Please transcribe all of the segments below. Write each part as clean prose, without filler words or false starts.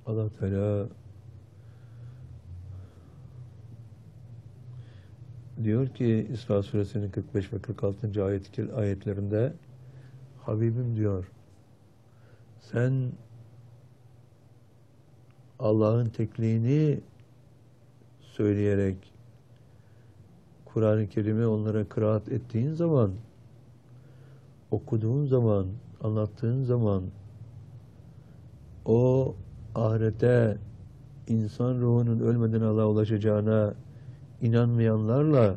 Allah Teala diyor ki İsra suresinin 45 ve 46. ayetlerinde, Habibim diyor, sen Allah'ın tekliğini söyleyerek Kur'an-ı Kerim'i onlara kıraat ettiğin zaman, okuduğun zaman, anlattığın zaman, o ahirete insan ruhunun ölmeden Allah'a ulaşacağına inanmayanlarla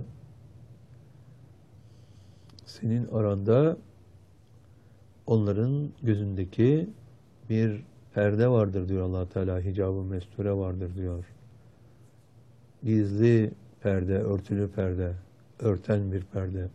senin aranda onların gözündeki bir perde vardır diyor Allah Teala, hicab-ı mesture vardır diyor. Gizli perde, örtülü perde, örten bir perde.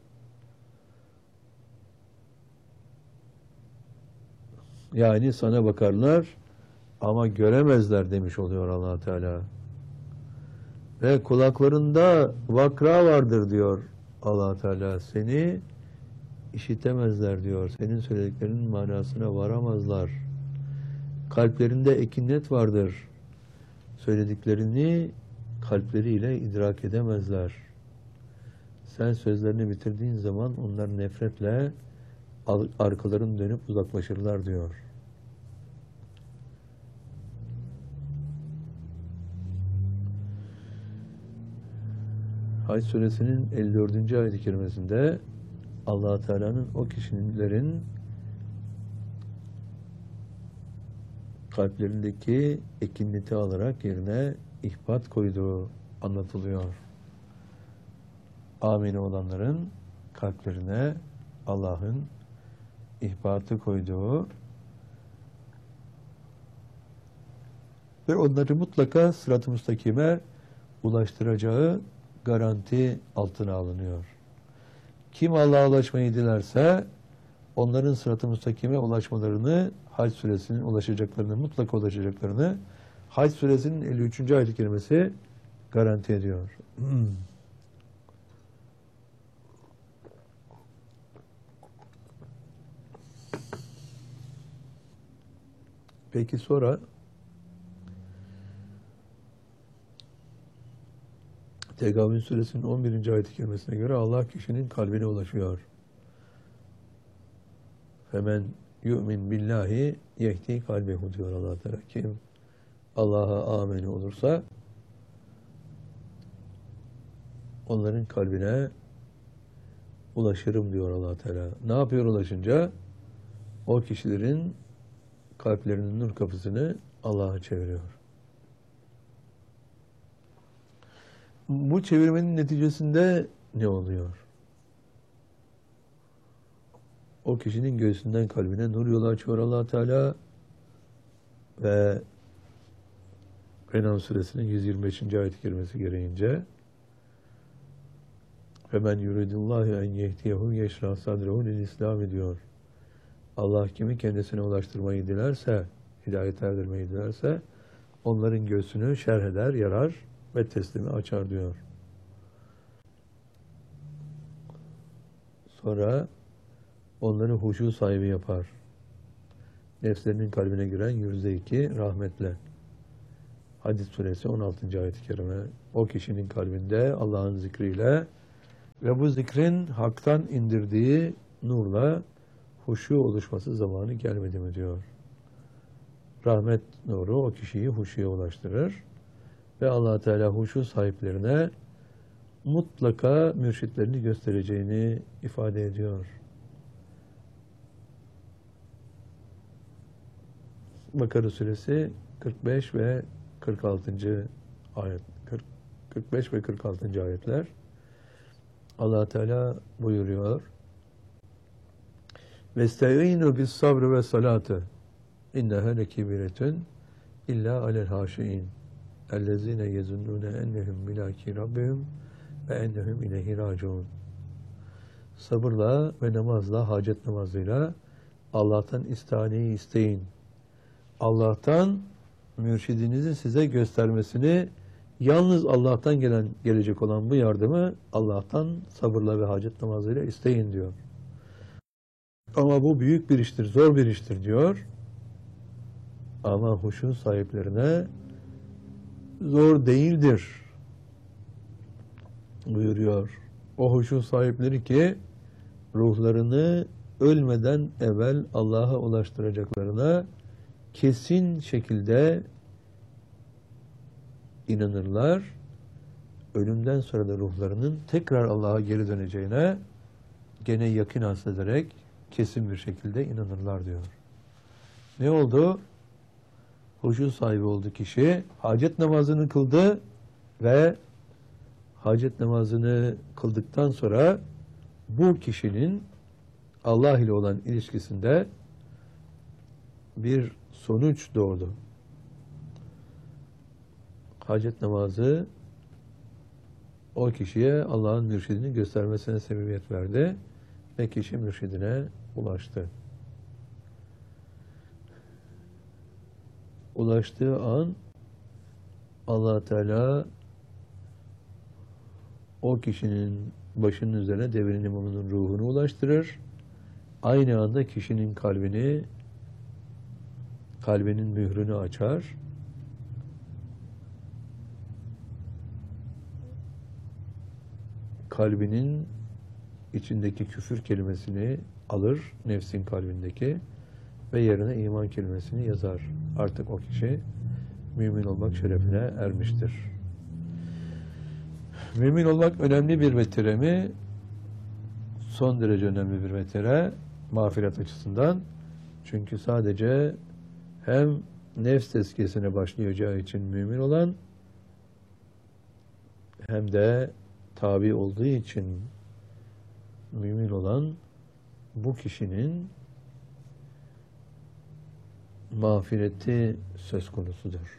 Yani sana bakarlar ama göremezler demiş oluyor Allah Teala. Ve kulaklarında vakra vardır diyor Allah Teala. Seni işitemezler diyor. Senin söylediklerinin manasına varamazlar. Kalplerinde ekinnet vardır. Söylediklerini kalpleriyle idrak edemezler. Sen sözlerini bitirdiğin zaman onlar nefretle arkalarını dönüp uzaklaşırlar diyor. Hac suresinin 54. ayet-i kerimesinde Allah Teala'nın o kişilerin kalplerindeki ekinleti alarak yerine ihbat koyduğu anlatılıyor. Amin olanların kalplerine Allah'ın ihbatı koyduğu ve onları mutlaka sırat-ı müstakime ulaştıracağı garanti altına alınıyor. Kim Allah'a ulaşmayı dilerse onların sırat-ı müstakime ulaşmalarını, Hac suresinin ulaşacaklarını, mutlaka ulaşacaklarını Hac suresinin 53. ayet-i kerimesi garanti ediyor. Peki sonra Tegavün suresinin 11. ayet-i kerimesine göre Allah kişinin kalbine ulaşıyor. Femen yu'min billahi yehdi kalbehu diyor Allah Teala. Kim Allah'a ameni olursa onların kalbine ulaşırım diyor Allah Teala. Ne yapıyor ulaşınca? O kişilerin kalplerinin nur kapısını Allah'a çeviriyor. Bu çevirmenin neticesinde ne oluyor? O kişinin göğsünden kalbine nur yolu açıyor Allah Teala ve Enam suresinin 125. ayet-i kerimesi gereğince "Femen yuridullahu en yehdiyehu yeşrah sadrehu lil İslam" diyor. Allah kimi kendisine ulaştırmayı dilerse, hidayet erdirmeyi dilerse onların göğsünü şerh eder, yarar ve teslimi açar diyor. Sonra onları huşu sahibi yapar. Nefslerinin kalbine giren %2 rahmetle. Hadis suresi 16. ayet-i kerime. O kişinin kalbinde Allah'ın zikriyle ve bu zikrin haktan indirdiği nurla huşu oluşması zamanı gelmedi mi diyor. Rahmet nuru o kişiyi huşuya ulaştırır ve Allah Teala huşu sahiplerine mutlaka mürşitlerini göstereceğini ifade ediyor. Bakara suresi 45 ve 46. ayet. 45 ve 46. ayetler. Allah Teala buyuruyor. Vesta'inu bis sabr ve salatı inneha lekibiretun illa alel haşiin ellezine yezunnune ennehum milaki rabbihim ve ennehum ileyhi raciun. Sabırla ve namazla, hacet namazıyla Allah'tan istaneyi isteyin. Allah'tan mürşidinizin size göstermesini, yalnız Allah'tan gelecek olan bu yardımı Allah'tan sabırla ve hacet namazıyla isteyin diyor. Ama bu büyük bir iştir, zor bir iştir diyor. Ama huşu sahiplerine zor değildir buyuruyor. O huşu sahipleri ki ruhlarını ölmeden evvel Allah'a ulaştıracaklarına kesin şekilde inanırlar. Ölümden sonra da ruhlarının tekrar Allah'a geri döneceğine gene yakın hasrederek kesin bir şekilde inanırlar diyor. Ne oldu? Huşu sahibi oldu kişi. Hacet namazını kıldı ve hacet namazını kıldıktan sonra bu kişinin Allah ile olan ilişkisinde bir sonuç doğdu. Hacet namazı o kişiye Allah'ın mürşidini göstermesine sebebiyet verdi ve kişi mürşidine ulaştı. Ulaştığı an Allah Teala o kişinin başının üzerine devrin imamının ruhunu ulaştırır. Aynı anda kişinin kalbinin mührünü açar. Kalbinin içindeki küfür kelimesini alır, nefsin kalbindeki ve yerine iman kelimesini yazar. Artık o kişi mümin olmak şerefine ermiştir. Mümin olmak önemli bir vetire mi? Son derece önemli bir vetire mağfiret açısından. Çünkü sadece hem nefs tezkiyesine başlayacağı için mümin olan hem de tabi olduğu için mümin olan bu kişinin mağfireti söz konusudur.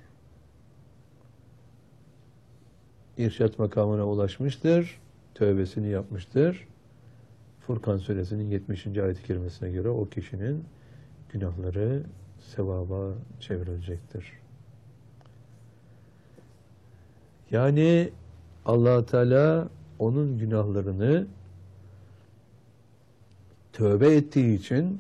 İrşad makamına ulaşmıştır, tövbesini yapmıştır. Furkan suresinin 70. ayet-i kerimesine göre o kişinin günahları sevaba çevrilecektir. Yani Allah Teala onun günahlarını tövbe ettiği için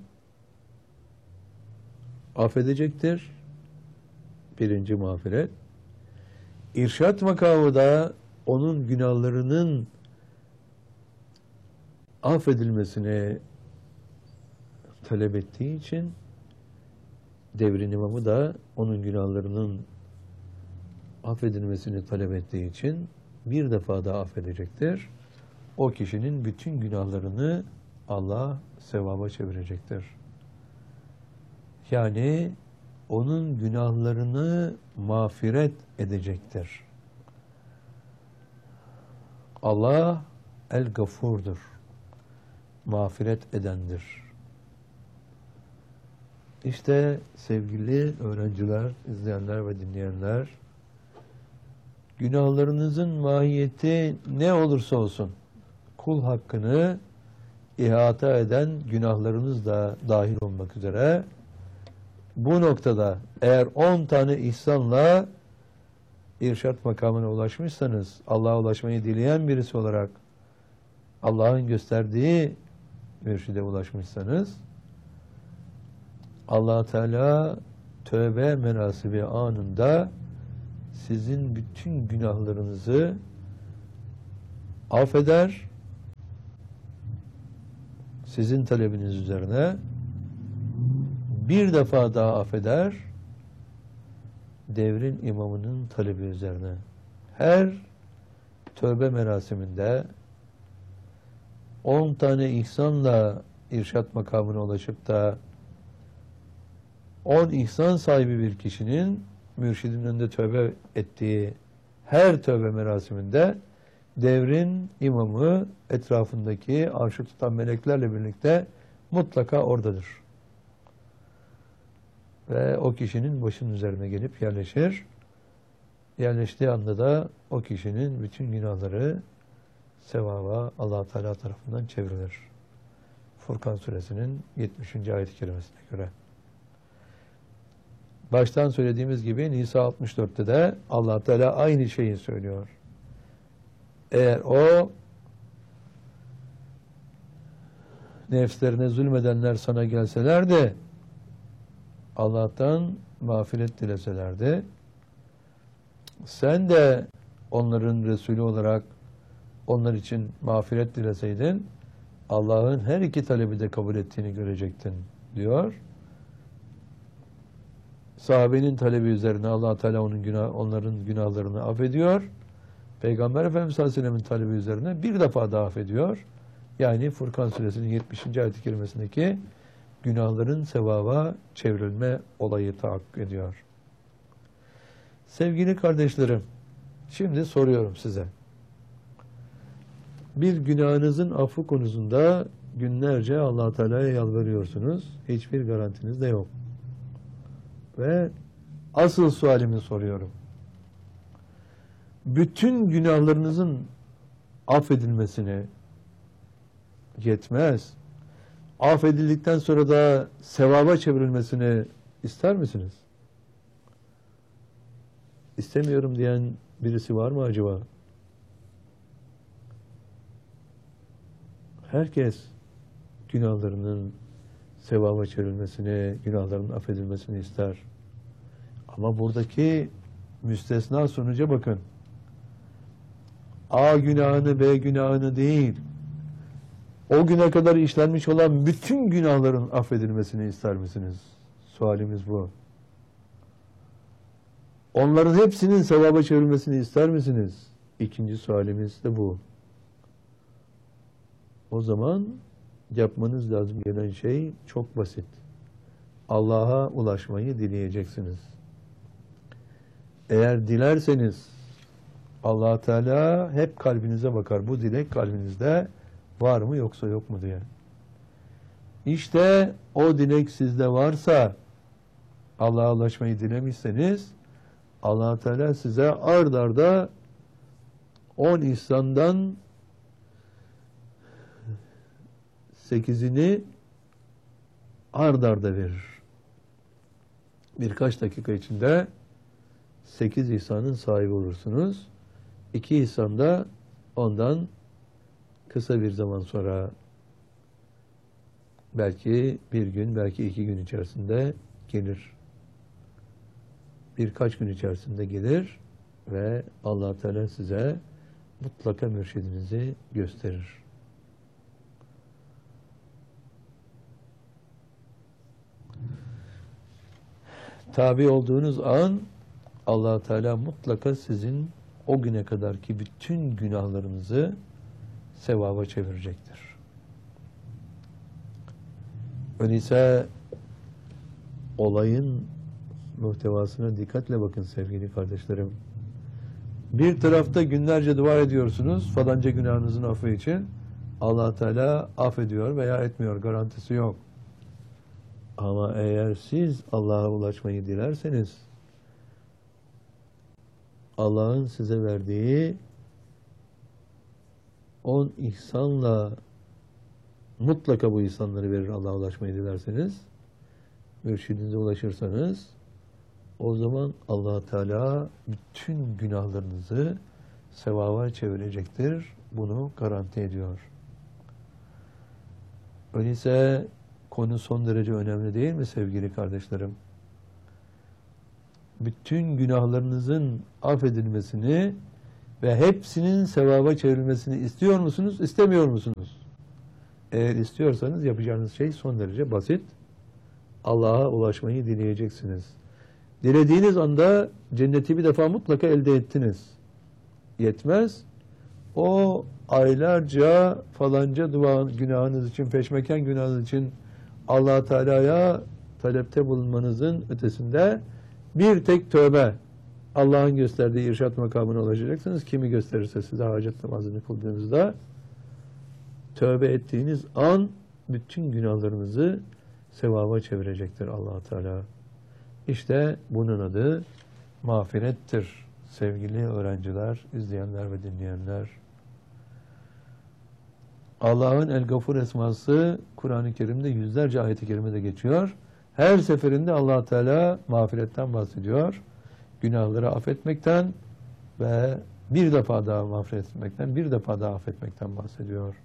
affedecektir. Birinci mağfiret. İrşad makamı da onun günahlarının affedilmesini talep ettiği için devrin imamı da onun günahlarının affedilmesini talep ettiği için bir defa daha affedecektir. O kişinin bütün günahlarını Allah sevaba çevirecektir. Yani onun günahlarını mağfiret edecektir. Allah el-Gafur'dur. Mağfiret edendir. İşte sevgili öğrenciler, izleyenler ve dinleyenler, günahlarınızın mahiyeti ne olursa olsun, kul hakkını ihata eden günahlarınız da dahil olmak üzere, bu noktada eğer 10 tane ihsanla irşad makamına ulaşmışsanız, Allah'a ulaşmayı dileyen birisi olarak Allah'ın gösterdiği mürşide ulaşmışsanız, Allah Teala tövbe menasibi anında sizin bütün günahlarınızı affeder, sizin talebiniz üzerine bir defa daha affeder, devrin imamının talebi üzerine. Her tövbe merasiminde 10 tane ihsanla irşad makamına ulaşıp da 10 ihsan sahibi bir kişinin mürşidin önünde tövbe ettiği her tövbe merasiminde devrin imamı etrafındaki arşı tutan meleklerle birlikte mutlaka oradadır. Ve o kişinin başının üzerine gelip yerleşir. Yerleştiği anda da o kişinin bütün günahları sevaba Allah Teala tarafından çevrilir. Furkan suresinin 70. ayet-i kerimesine göre. Baştan söylediğimiz gibi Nisa 64'te de Allah Teala aynı şeyi söylüyor. Eğer o nefslerine zulmedenler sana gelseler de Allah'tan mağfiret dileselerdi, sen de onların Resulü olarak onlar için mağfiret dileseydin, Allah'ın her iki talebi de kabul ettiğini görecektin diyor. Sahabenin talebi üzerine Allah Teala onların günahlarını affediyor. Peygamber Efendimiz sallallahu aleyhi ve sellem'in talebi üzerine bir defa daha affediyor. Yani Furkan suresinin 70. ayet-i kerimesindeki günahların sevaba çevrilme olayı tahakkuk ediyor. Sevgili kardeşlerim, şimdi soruyorum size. Bir günahınızın affı konusunda günlerce Allah Teala'ya yalvarıyorsunuz. Hiçbir garantiniz de yok. Ve asıl sualimi soruyorum. Bütün günahlarınızın affedilmesini yetmez. Affedildikten sonra da sevaba çevrilmesini ister misiniz? İstemiyorum diyen birisi var mı acaba? Herkes günahlarının sevaba çevrilmesini, günahlarının affedilmesini ister. Ama buradaki müstesna sonuca bakın. A günahını, B günahını değil, o güne kadar işlenmiş olan bütün günahların affedilmesini ister misiniz? Sualimiz bu. Onların hepsinin sevaba çevrilmesini ister misiniz? İkinci sualimiz de bu. O zaman yapmanız lazım gelen şey çok basit. Allah'a ulaşmayı dileyeceksiniz. Eğer dilerseniz Allah Teala hep kalbinize bakar. Bu dilek kalbinizde var mı yoksa yok mu diye. İşte o dilek sizde varsa, Allah'a ulaşmayı dilemişseniz, Allah Teala size ard arda 10 ihsandan 8'ini ard arda verir. Birkaç dakika içinde 8 ihsanın sahibi olursunuz. 2 ihsan da ondan kısa bir zaman sonra, belki bir gün, belki 2 gün içerisinde gelir. Birkaç gün içerisinde gelir ve Allah Teala size mutlaka mürşidinizi gösterir. Tabi olduğunuz an Allah Teala mutlaka sizin o güne kadarki bütün günahlarınızı sevaba çevirecektir. Öyleyse olayın muhtevasına dikkatle bakın sevgili kardeşlerim. Bir tarafta günlerce dua ediyorsunuz falanca günahınızın affı için. Allah Teala affediyor veya etmiyor, garantisi yok. Ama eğer siz Allah'a ulaşmayı dilerseniz, Allah'ın size verdiği 10 ihsanla mutlaka bu ihsanları verir Allah'a ulaşmayı dilerseniz, mürşidinize ulaşırsanız, o zaman Allah Teala bütün günahlarınızı sevaba çevirecektir. Bunu garanti ediyor. Öyleyse konu son derece önemli değil mi sevgili kardeşlerim? Bütün günahlarınızın affedilmesini ve hepsinin sevaba çevrilmesini istiyor musunuz, istemiyor musunuz? Eğer istiyorsanız yapacağınız şey son derece basit. Allah'a ulaşmayı dileyeceksiniz. Dilediğiniz anda cenneti bir defa mutlaka elde ettiniz. Yetmez. O aylarca falanca günahınız için, peşmeken günahınız için Allah Teala'ya talepte bulunmanızın ötesinde bir tek tövbe, Allah'ın gösterdiği irşat makamına ulaşacaksınız. Kimi gösterirse size hacet namazını kıldığınızda tövbe ettiğiniz an bütün günahlarınızı sevaba çevirecektir Allah Teala. İşte bunun adı mağfirettir sevgili öğrenciler, izleyenler ve dinleyenler. Allah'ın El-Gafur esması Kur'an-ı Kerim'de yüzlerce ayet-i kerimede geçiyor. Her seferinde Allah Teala mağfiretten bahsediyor. Günahları affetmekten ve bir defa daha mağfiret etmekten, bir defa daha affetmekten bahsediyor.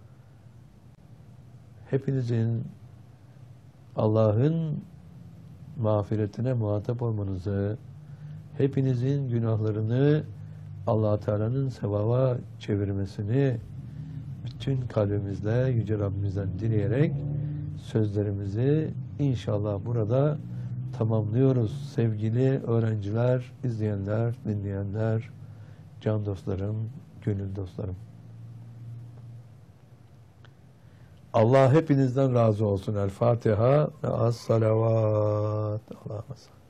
Hepinizin Allah'ın mağfiretine muhatap olmanızı, hepinizin günahlarını Allah Teala'nın sevaba çevirmesini bütün kalbimizle Yüce Rabbimizden dileyerek sözlerimizi inşallah burada tamamlıyoruz. Sevgili öğrenciler, izleyenler, dinleyenler, can dostlarım, gönül dostlarım. Allah hepinizden razı olsun. El Fatiha ve as-salavat. Allah'a emanet.